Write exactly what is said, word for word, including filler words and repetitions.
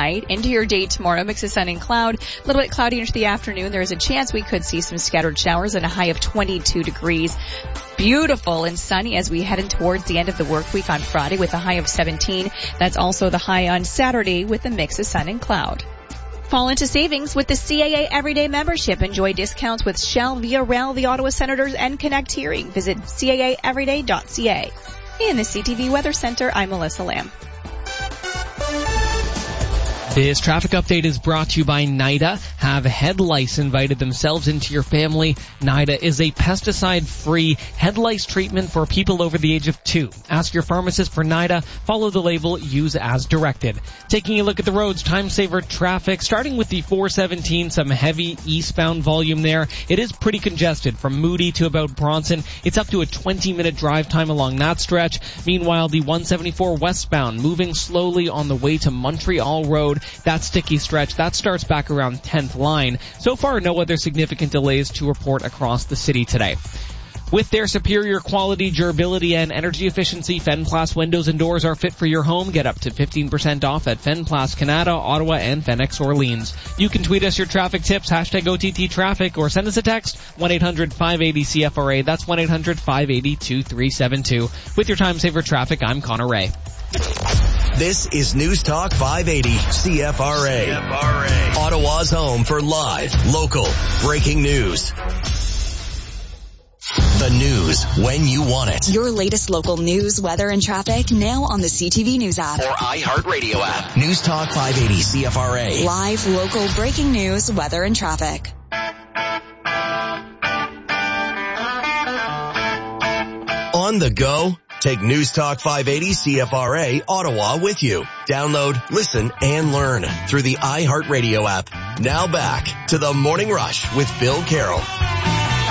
tonight. Into your day tomorrow, mix of sun and cloud. A little bit cloudy into the afternoon. There is a chance we could see some scattered showers and a high of twenty-two degrees. Beautiful and sunny as we head in towards the end of the work week on Friday with a high of seventeen. That's also the high on Saturday with a mix of sun and cloud. Fall into savings with the C A A Everyday membership. Enjoy discounts with Shell, Via Rail, the Ottawa Senators, and Connect Hearing. Visit C A A everyday dot C A. In the C T V Weather Center, I'm Melissa Lamb. This traffic update is brought to you by NIDA. Have head lice invited themselves into your family? NIDA is a pesticide-free head lice treatment for people over the age of two. Ask your pharmacist for NIDA. Follow the label. Use as directed. Taking a look at the roads, time saver traffic. Starting with the four seventeen, some heavy eastbound volume there. It is pretty congested from Moody to about Bronson. It's up to a twenty minute drive time along that stretch. Meanwhile, the one seventy-four westbound moving slowly on the way to Montreal Road. That sticky stretch, that starts back around tenth line. So far, no other significant delays to report across the city today. With their superior quality, durability, and energy efficiency, Fenplas windows and doors are fit for your home. Get up to fifteen percent off at Fenplas Canada, Ottawa, and Fenix Orleans. You can tweet us your traffic tips, hashtag O T T traffic, or send us a text, one eight hundred five eight zero C F R A. That's one eight hundred five eight zero two three seven two. With your time saver traffic, I'm Connor Ray. This is News Talk five eighty C F R A. C F R A. Ottawa's home for live, local, breaking news. The news when you want it. Your latest local news, weather, and traffic now on the C T V News app. Or iHeartRadio app. News Talk five eighty C F R A. Live, local, breaking news, weather, and traffic. On the go? Take News Talk five eighty C F R A Ottawa with you. Download, listen, and learn through the iHeartRadio app. Now back to the Morning Rush with Bill Carroll.